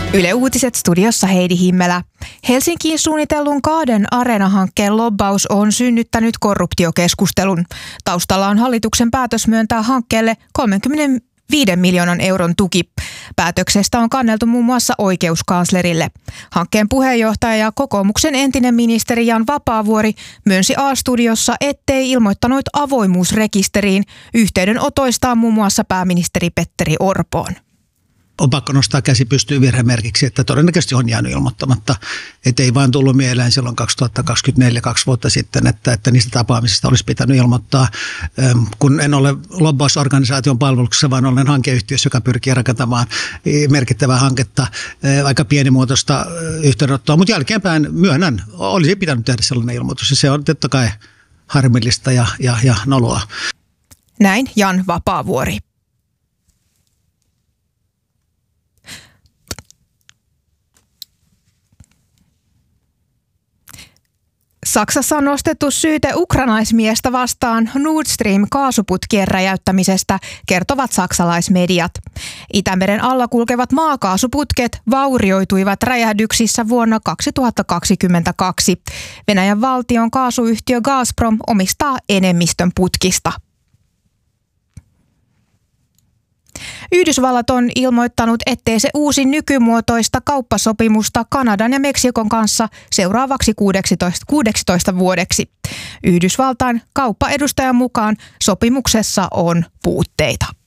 Yle Uutiset studiossa Heidi Himmelä. Helsinkiin suunnitellun Kaaden Areena-hankkeen lobbaus on synnyttänyt korruptiokeskustelun. Taustalla on hallituksen päätös myöntää hankkeelle 35 miljoonan euron tuki. Päätöksestä on kanneltu muun muassa oikeuskanslerille. Hankkeen puheenjohtaja ja kokoomuksen entinen ministeri Jan Vapaavuori myönsi A-studiossa, ettei ilmoittanut avoimuusrekisteriin yhteydenotoistaan muun muassa pääministeri Petteri Orpoon. On pakko nostaa käsi pystyyn virhemerkiksi, että todennäköisesti on jäänyt ilmoittamatta. Että ei vaan tullut mieleen silloin 2024, 2 vuotta sitten, että niistä tapaamisista olisi pitänyt ilmoittaa. Kun en ole lobbausorganisaation palveluksessa, vaan olen hankeyhtiössä, joka pyrkii rakentamaan merkittävää hanketta, aika pienimuotoista yhteydenottoa. Mutta jälkeenpäin myönnän, olisi pitänyt tehdä sellainen ilmoitus. Ja se on totta kai harmillista ja noloa. Näin Jan Vapaavuori. Saksassa on nostettu syyte ukrainaismiestä vastaan Nord Stream-kaasuputkien räjäyttämisestä, kertovat saksalaismediat. Itämeren alla kulkevat maakaasuputket vaurioituivat räjähdyksissä vuonna 2022. Venäjän valtion kaasuyhtiö Gazprom omistaa enemmistön putkista. Yhdysvallat on ilmoittanut, ettei se uusi nykymuotoista kauppasopimusta Kanadan ja Meksikon kanssa seuraavaksi 16 vuodeksi. Yhdysvaltain kauppaedustajan mukaan sopimuksessa on puutteita.